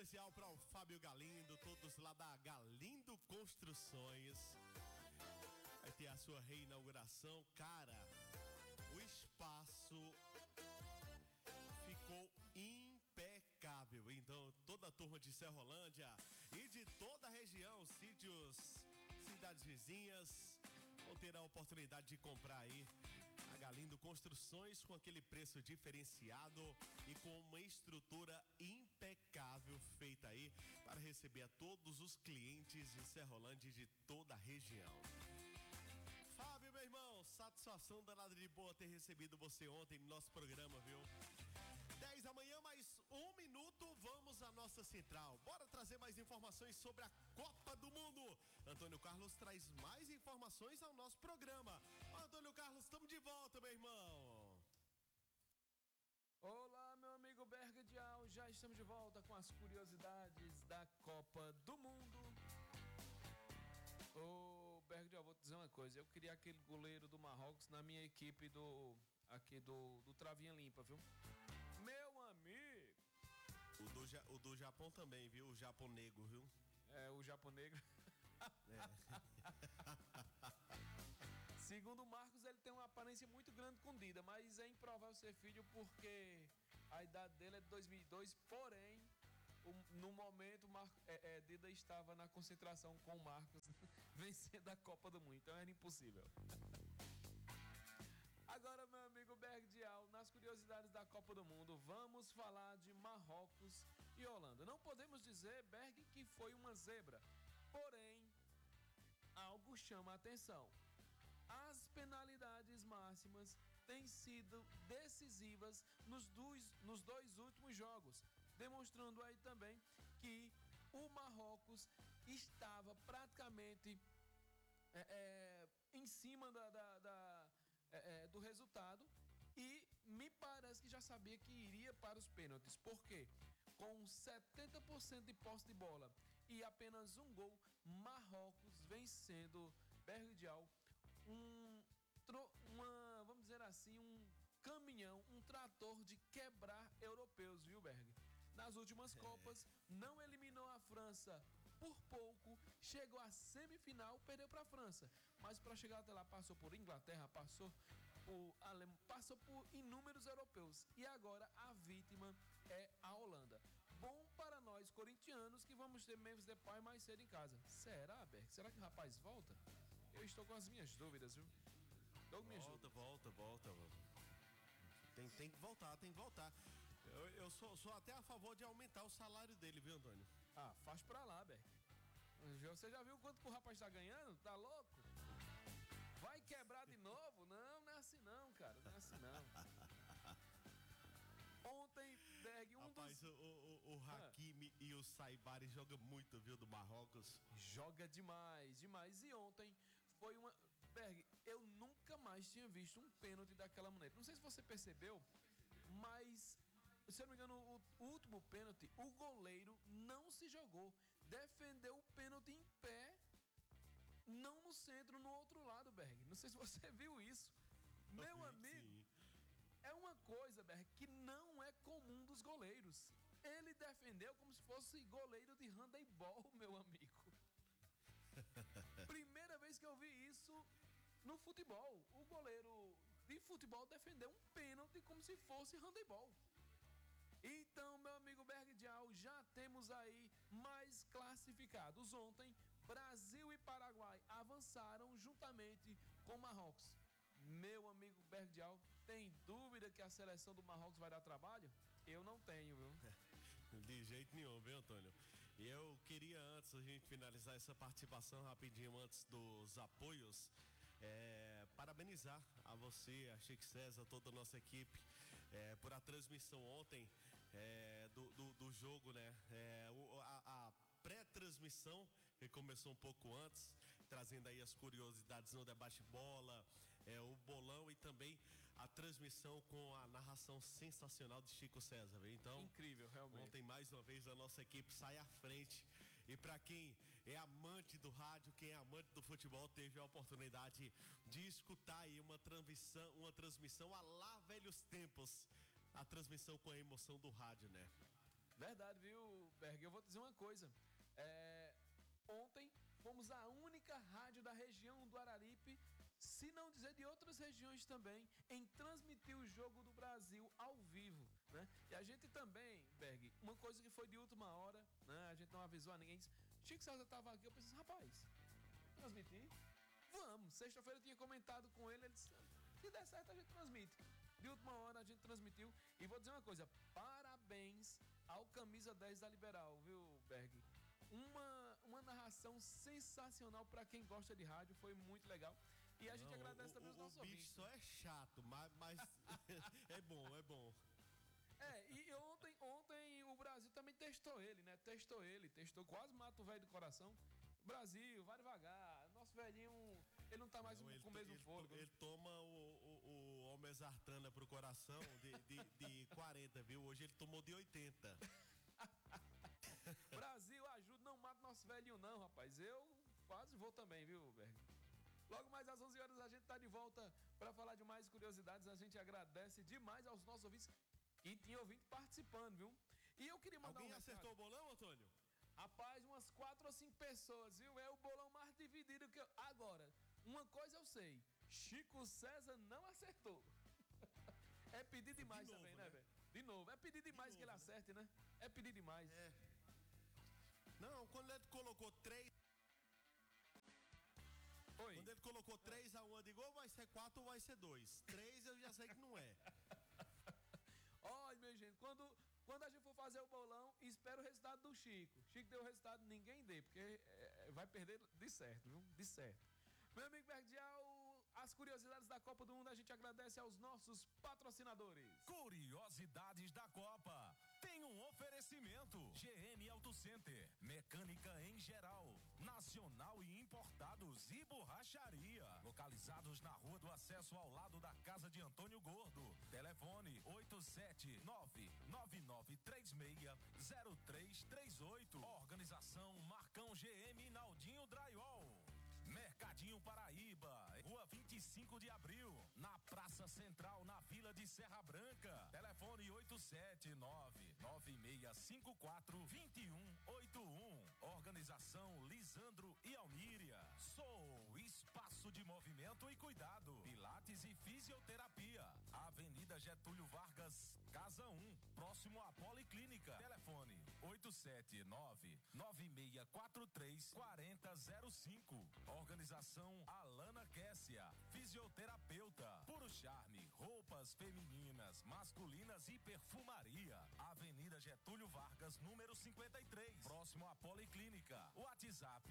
especial para o Fábio Galindo, todos lá da Galindo Construções. Vai ter a sua reinauguração. Cara, o espaço ficou impecável. Então, toda a turma de Serrolândia e de toda a região, sítios, cidades vizinhas, vão ter a oportunidade de comprar aí a Galindo Construções com aquele preço diferenciado e com uma estrutura impecável feita aí para receber a todos os clientes de Serrolândia e de toda a região. Fábio, meu irmão, satisfação danada de boa ter recebido você ontem no nosso programa, viu? 10 da manhã, mais 1 minuto, vamos à nossa central. Bora trazer mais informações sobre a Copa do Mundo. Antônio Carlos traz mais informações ao nosso programa. Antônio Carlos, estamos de volta, meu irmão. Olá, meu amigo Berg Dial, já estamos de volta com as curiosidades da Copa do Mundo. Ô, Berg Dial, vou te dizer uma coisa, eu queria aquele goleiro do Marrocos na minha equipe do Travinha Limpa, viu? Meu amigo! O do Japão também, viu? O japonego, viu? É, o japonegro. Segundo o Marcos, ele tem uma aparência muito grande com Dida, mas é improvável ser filho porque a idade dele é de 2002, porém, no momento, Dida estava na concentração com o Marcos, vencendo a Copa do Mundo, então era impossível. Agora, meu amigo Berg Dial, nas curiosidades da Copa do Mundo, vamos falar de Marrocos e Holanda. Não podemos dizer, Berg, que foi uma zebra, porém, algo chama a atenção. As penalidades máximas têm sido decisivas nos dois últimos jogos, demonstrando aí também que o Marrocos estava praticamente em cima do resultado e me parece que já sabia que iria para os pênaltis, porque com 70% de posse de bola e apenas um gol, Marrocos vencendo Berg Dial, vamos dizer assim, um caminhão, um trator de quebrar europeus, viu, Berg? Nas últimas Copas, não eliminou a França por pouco, chegou à semifinal, perdeu para a França, mas para chegar até lá passou por Inglaterra, passou por inúmeros europeus e agora a vítima é a Holanda. Bom para nós corintianos que vamos ter Memphis Depay mais cedo em casa. Será, Berg? Será que o rapaz volta? Eu estou com as minhas dúvidas, viu? Volta. Tem que voltar. Eu sou até a favor de aumentar o salário dele, viu, Antônio? Ah, faz pra lá, Berg. Você já viu quanto que o rapaz tá ganhando? Tá louco? Vai quebrar de novo? Não é assim não, cara. Não é assim não. Ontem, Berg, o Hakimi e o Saibari jogam muito, viu, do Marrocos? Joga demais. E ontem foi uma... Berg, eu nunca mais tinha visto um pênalti daquela maneira. Não sei se você percebeu, mas... Se eu não me engano, o último pênalti, o goleiro não se jogou. Defendeu o pênalti em pé, não no centro, no outro lado, Berg. Não sei se você viu isso. Meu amigo, sim. É uma coisa, Berg, que não é comum dos goleiros. Ele defendeu como se fosse goleiro de handebol, meu amigo. Primeira vez que eu vi isso no futebol. O goleiro de futebol defendeu um pênalti como se fosse handebol. Então, meu amigo Berg Dial, já temos aí mais classificados. Ontem, Brasil e Paraguai avançaram juntamente com Marrocos. Meu amigo Berg Dial, tem dúvida que a seleção do Marrocos vai dar trabalho? Eu não tenho, viu? De jeito nenhum, viu, Antônio? E eu queria, antes a gente finalizar essa participação rapidinho, antes dos apoios, parabenizar a você, a Chico César, toda a nossa equipe, por a transmissão ontem do jogo, né? A pré-transmissão, que começou um pouco antes, trazendo aí as curiosidades no debate bola, o bolão e também a transmissão com a narração sensacional de Chico César, viu? Então, incrível, realmente. Ontem, mais uma vez, a nossa equipe sai à frente. E para quem é amante do rádio, quem é amante do futebol, teve a oportunidade de escutar aí uma transmissão a lá velhos tempos. A transmissão com a emoção do rádio, né? Verdade, viu, Berg? Eu vou te dizer uma coisa. Ontem fomos a única rádio da região do Araripe, se não dizer de outras regiões também, em transmitir o jogo do Brasil ao vivo, né? E a gente também, Berg, uma coisa que foi de última hora, né? A gente não avisou a ninguém. Chico César estava aqui, eu pensei, rapaz, transmitir? Vamos. Sexta-feira eu tinha comentado com ele, ele disse, se der certo a gente transmite. De última hora a gente transmitiu. E vou dizer uma coisa, parabéns ao camisa 10 da Liberal, viu, Berg? Uma narração sensacional para quem gosta de rádio, foi muito legal. E a gente agradece também os nossos ouvintes. O bicho só é chato, mas é bom, é bom. E ontem o Brasil também testou ele, né? Testou, quase mata o velho do coração. Brasil, vai devagar. Nosso velhinho, ele não tá mais com o mesmo fôlego. Ele toma o Omesartana pro coração de 40, viu? Hoje ele tomou de 80. Brasil, ajuda, não mata nosso velhinho não, rapaz. Eu quase vou também, viu, Berg? Logo mais às 11 horas a gente tá de volta para falar de mais curiosidades. A gente agradece demais aos nossos ouvintes que tinha ouvinte participando, viu? E eu queria mandar Alguém acertou o bolão, Antônio? Rapaz, umas 4 ou 5 pessoas, viu? É o bolão mais dividido que eu... Agora, uma coisa eu sei, Chico César não acertou. É pedir demais de novo, também, né, velho? De novo, é pedir demais que ele acerte, né? É pedir demais. Não, quando ele colocou 3... Oi. Quando ele colocou 3-1, eu digo, ou vai ser 4 ou vai ser 2. 3 eu já sei que não é. Olha, minha gente, quando a gente for fazer o bolão, espera o resultado do Chico. Chico deu o resultado, ninguém dê, porque vai perder de certo, viu? De certo. Meu amigo Berdial, as curiosidades da Copa do Mundo, a gente agradece aos nossos patrocinadores. Curiosidades da Copa. Tem um oferecimento. GM Auto Center, mecânica em geral, nacional e importados e borracharia. Localizados na Rua do Acesso ao lado da Casa de Antônio Gordo. Telefone 879-9936-0338. Organização Marcão GM Naldinho Drywall. Mercadinho Paraíba, Rua 25 de Abril, na Praça Central, na Vila de Serra Branca. Telefone 879-9654-2181. Organização Lisandro e Almíria. Sou Espaço de Movimento e Cuidado, Pilates e Fisioterapia. Avenida Getúlio Vargas, Casa 1, próximo à Policlínica. Telefone 879-9643-4005. Organização Alana Kessia, fisioterapeuta. Puro Charme, roupas femininas, masculinas e perfumaria. Avenida Getúlio Vargas, número 53, próximo à Policlínica. WhatsApp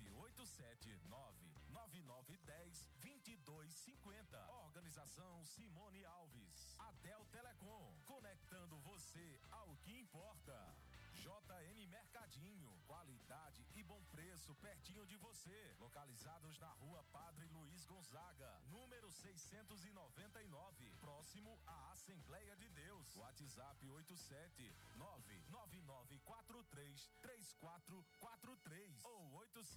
879-9910-2250. Organização Simone Alves. Adel Telecom, conectando você ao que importa. JM Mercadinho, qualidade e bom preço pertinho de você. Localizados na Rua Padre Luiz Gonzaga, número 699, próximo à Assembleia de Deus. WhatsApp 879-9943-3443 ou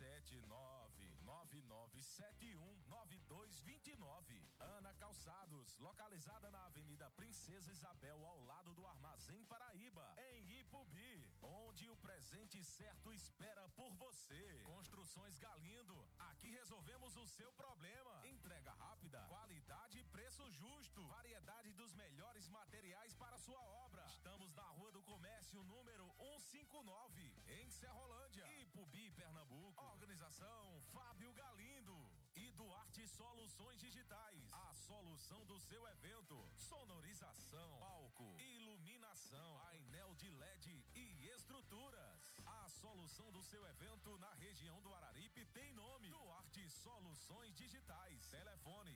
879-9971-9229. Ana Calçados, localizada na Avenida Princesa Isabel, ao lado do Armazém Paraíba, em Ipubi, onde o presente certo espera por você. Construções Galindo, aqui resolvemos o seu problema. Entrega rápida, qualidade e preço justo. Variedade dos melhores materiais para sua obra. Estamos na Rua do Comércio, número 159, em Serrolândia, Ipubi, Pernambuco. Organização Fábio Galindo e Duarte Soluções Digitais. A solução do seu evento: sonorização, palco, iluminação, painel de LED e estruturas. A solução do seu evento na região do Araripe tem nome: Duarte Soluções Digitais. Telefone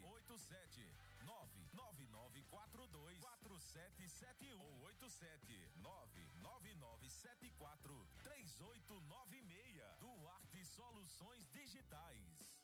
879-9942-4771 ou 879-9974-3896. Duarte Soluções Digitais.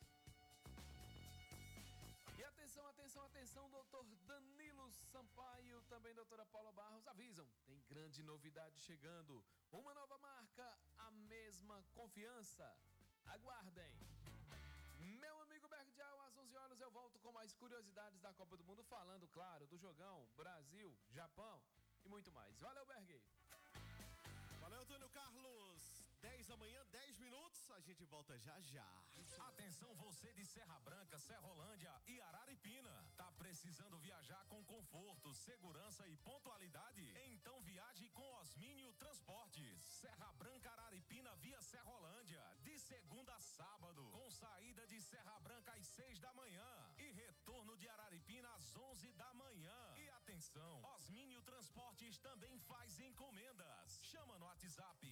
E atenção, doutor Danilo Sampaio, também doutora Paula Barros, avisam, tem grande novidade chegando, uma nova marca, a mesma confiança. Aguardem. Meu amigo Bergdial, às 11 horas eu volto com mais curiosidades da Copa do Mundo, falando, claro, do jogão, Brasil, Japão e muito mais. Valeu, Berg. Valeu, Antônio Carlos, 10 da manhã, 10 minutos, a gente volta já já. Atenção você de Serra Branca, Serrolândia e Araripina. Tá precisando viajar com conforto, segurança e pontualidade? Então viaje com Osmínio Transportes. Serra Branca, Araripina via Serrolândia, de segunda a sábado, com saída de Serra Branca às 6 da manhã e retorno de Araripina às 11 da manhã. E atenção, Osmínio Transportes também faz encomendas. Chama no WhatsApp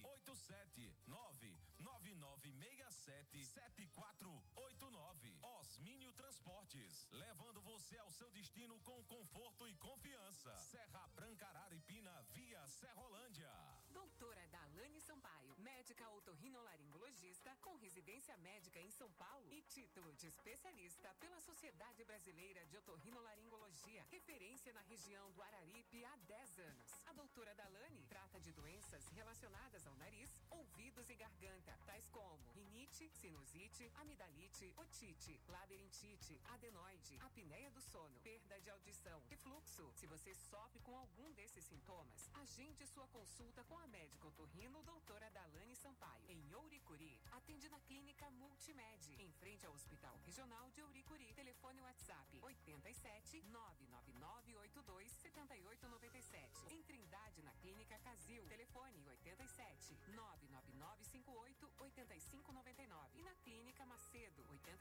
87999677489. Osmínio Transportes, levando você ao seu destino com conforto e confiança. Serra Branca, Araripina via Serrolândia. Doutora Dalane Sampaio, médica otorrinolaringologista com residência médica em São Paulo e título de especialista pela Sociedade Brasileira de Otorrinolaringologia, referência na região do Araripe há 10 anos. A doutora Dalane trata de doenças relacionadas ao nariz, ouvidos e garganta, tais como rinite, sinusite, amidalite, otite, labirintite, adenoide, apneia do sono, perda de audição, refluxo. Se você sofre com algum desses sintomas, agende sua consulta com a médica otorrino doutora Dalane Sampaio, em Ouricuri. Atende na clínica Multimed, em frente ao Hospital Regional de Ouricuri. Telefone WhatsApp 87 99982 7897. Em Trindade, na clínica Casil. Telefone 87 99958 8599. E na clínica Macedo 87